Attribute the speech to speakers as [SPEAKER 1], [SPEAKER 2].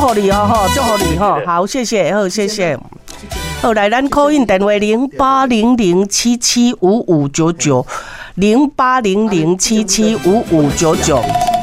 [SPEAKER 1] 福你哦吼，祝福你吼，好，谢谢，好，谢谢。好，来咱 call in 电话0800775599，0800775599。